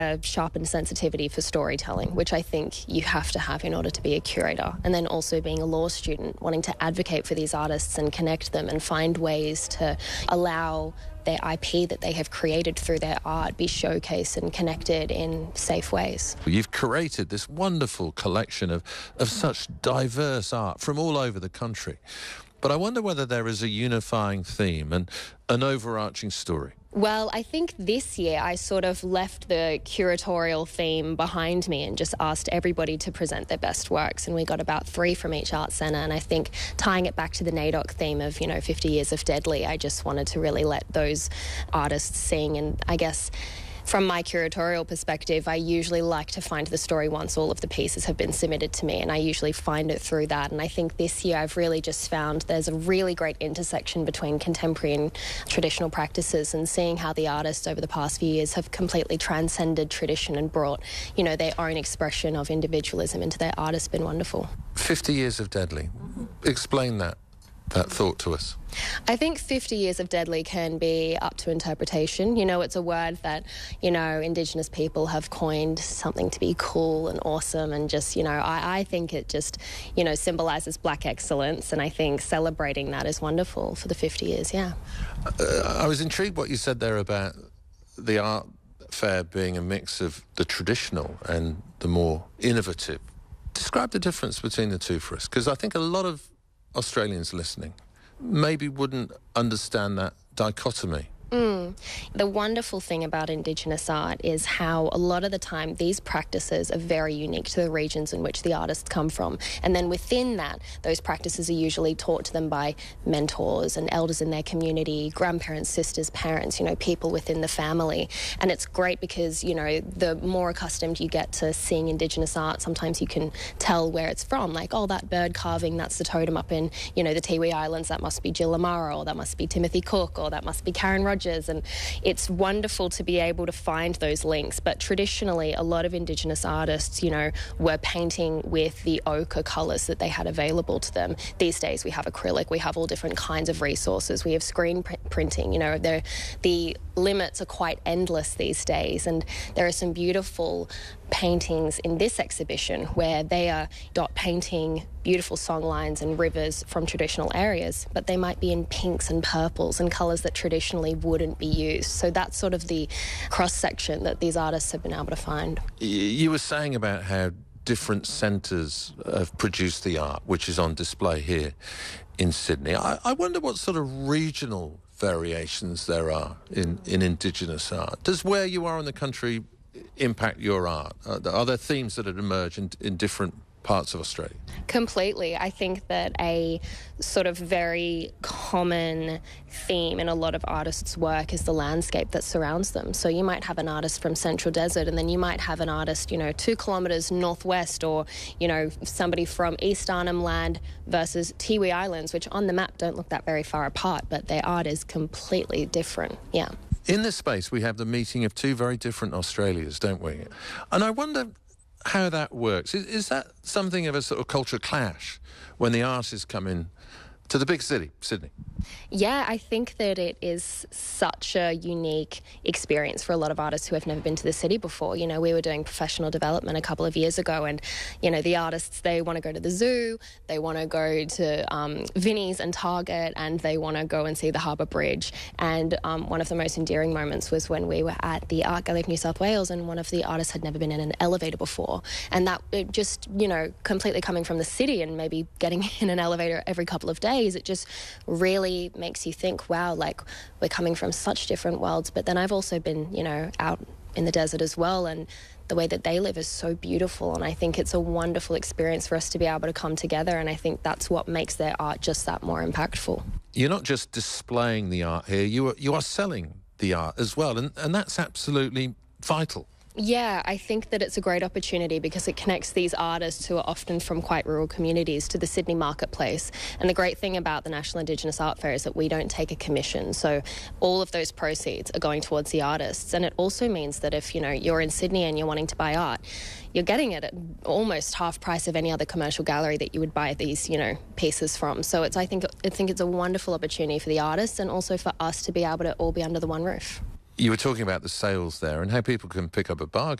a sharpened sensitivity for storytelling, which I think you have to have in order to be a curator. And then also being a law student, wanting to advocate for these artists and connect them and find ways to allow their IP that they have created through their art be showcased and connected in safe ways. You've created this wonderful collection of such diverse art from all over the country. But I wonder whether there is a unifying theme and an overarching story. Well, I think this year I sort of left the curatorial theme behind me and just asked everybody to present their best works, and we got about 3 from each art centre. And I think tying it back to the NAIDOC theme of, 50 years of Deadly, I just wanted to really let those artists sing. And I guess from my curatorial perspective, I usually like to find the story once all of the pieces have been submitted to me, and I usually find it through that. And I think this year I've really just found there's a really great intersection between contemporary and traditional practices, and seeing how the artists over the past few years have completely transcended tradition and brought, their own expression of individualism into their art has been wonderful. 50 years of Deadly. Explain that thought to us. I think 50 years of Deadly can be up to interpretation. It's a word that, Indigenous people have coined something to be cool and awesome, and just, I think it just, symbolises Black excellence, and I think celebrating that is wonderful for the 50 years, yeah. I was intrigued what you said there about the art fair being a mix of the traditional and the more innovative. Describe the difference between the two for us, because I think a lot of Australians listening maybe wouldn't understand that dichotomy. The wonderful thing about Indigenous art is how a lot of the time these practices are very unique to the regions in which the artists come from. And then within that, those practices are usually taught to them by mentors and elders in their community, grandparents, sisters, parents, people within the family. And it's great because, the more accustomed you get to seeing Indigenous art, sometimes you can tell where it's from. Like, oh, that bird carving, that's the totem up in, the Tiwi Islands, that must be Jill Amara, or that must be Timothy Cook, or that must be Karen Rogers. And it's wonderful to be able to find those links. But traditionally, a lot of Indigenous artists, were painting with the ochre colours that they had available to them. These days, we have acrylic, we have all different kinds of resources, we have screen printing, the limits are quite endless these days. And there are some beautiful paintings in this exhibition where they are dot painting beautiful songlines and rivers from traditional areas, but they might be in pinks and purples and colours that traditionally wouldn't be used. So that's sort of the cross-section that these artists have been able to find. You were saying about how different centres have produced the art, which is on display here in Sydney. I wonder what sort of regional variations there are in Indigenous art. Does where you are in the country impact your art? Are there themes that emerge in different parts of Australia? Completely. I think that a sort of very common theme in a lot of artists' work is the landscape that surrounds them. So you might have an artist from Central Desert, and then you might have an artist, 2 kilometres northwest, or, somebody from East Arnhem Land versus Tiwi Islands, which on the map don't look that very far apart, but their art is completely different. Yeah. In this space, we have the meeting of 2 very different Australias, don't we? And I wonder how that works. Is that something of a sort of culture clash when the artists come in to the big city, Sydney? Yeah, I think that it is such a unique experience for a lot of artists who have never been to the city before. We were doing professional development a couple of years ago, and, the artists, they want to go to the zoo, they want to go to Vinnie's and Target, and they want to go and see the Harbour Bridge. And one of the most endearing moments was when we were at the Art Gallery of New South Wales, and one of the artists had never been in an elevator before. And that, it just, completely coming from the city and maybe getting in an elevator every couple of days, it just really makes you think, wow, like, we're coming from such different worlds. But then I've also been, out in the desert as well, and the way that they live is so beautiful, and I think it's a wonderful experience for us to be able to come together, and I think that's what makes their art just that more impactful. You're not just displaying the art here, you are selling the art as well, and that's absolutely vital. Yeah, I think that it's a great opportunity because it connects these artists who are often from quite rural communities to the Sydney marketplace. And the great thing about the National Indigenous Art Fair is that we don't take a commission. So all of those proceeds are going towards the artists. And it also means that if, you're in Sydney and you're wanting to buy art, you're getting it at almost half price of any other commercial gallery that you would buy these, pieces from. So I think it's a wonderful opportunity for the artists and also for us to be able to all be under the one roof. You were talking about the sales there and how people can pick up a bargain.